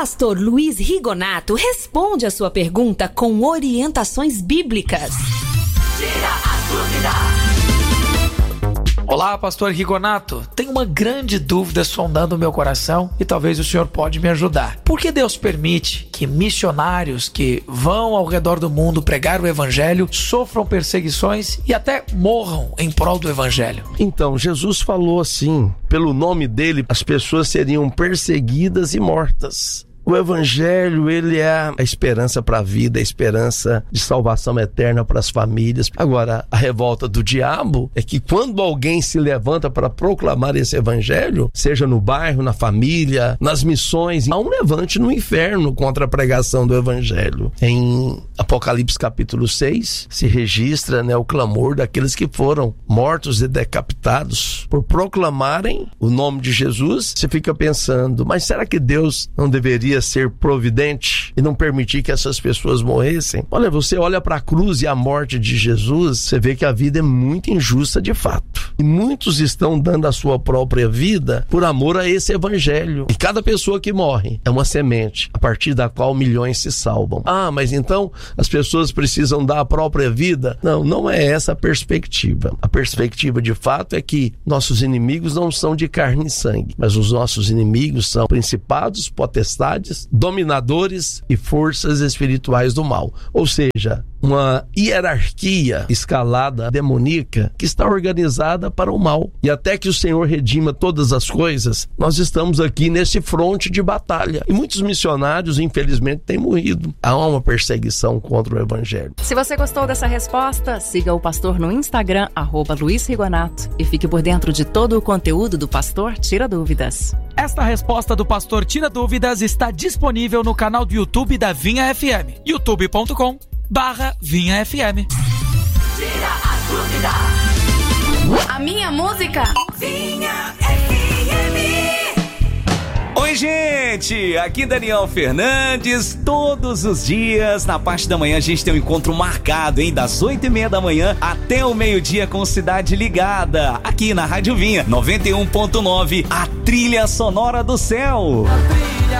Pastor Luiz Rigonato responde a sua pergunta com orientações bíblicas. Tira a dúvida. Olá, Pastor Rigonato. Tenho uma grande dúvida sondando o meu coração e talvez o senhor pode me ajudar. Por que Deus permite que missionários que vão ao redor do mundo pregar o evangelho sofram perseguições e até morram em prol do evangelho? Então, Jesus falou assim: pelo nome dele, as pessoas seriam perseguidas e mortas. O evangelho, ele é a esperança para a vida, a esperança de salvação eterna para as famílias. Agora, a revolta do diabo é que quando alguém se levanta para proclamar esse evangelho, seja no bairro, na família, nas missões, há um levante no inferno contra a pregação do evangelho. Em Apocalipse capítulo 6, se registra, o clamor daqueles que foram mortos e decapitados por proclamarem o nome de Jesus. Você fica pensando, mas será que Deus não deveria ser providente e não permitir que essas pessoas morressem? Olha, você olha para a cruz e a morte de Jesus, você vê que a vida é muito injusta de fato. E muitos estão dando a sua própria vida por amor a esse evangelho. E cada pessoa que morre é uma semente a partir da qual milhões se salvam. Ah, mas então as pessoas precisam dar a própria vida? Não, não é essa a perspectiva. A perspectiva de fato é que nossos inimigos não são de carne e sangue, mas os nossos inimigos são principados, potestades, dominadores e forças espirituais do mal. Ou seja, uma hierarquia escalada demoníaca que está organizada para o mal. E até que o Senhor redima todas as coisas, nós estamos aqui nesse fronte de batalha. E muitos missionários, infelizmente, têm morrido. Há uma perseguição contra o evangelho. Se você gostou dessa resposta, siga o pastor no Instagram, @Luiz Rigonato, e fique por dentro de todo o conteúdo do Pastor Tira Dúvidas. Esta resposta do Pastor Tira Dúvidas está disponível no canal do YouTube da Vinha FM, youtube.com/Vinha FM. Tira a dúvida. A minha música? Vinha FM. Oi, gente! Aqui Daniel Fernandes. Todos os dias, na parte da manhã, a gente tem um encontro marcado, hein? Das 8h30 da manhã até o meio-dia com Cidade Ligada. Aqui na Rádio Vinha, 91.9, a trilha sonora do céu.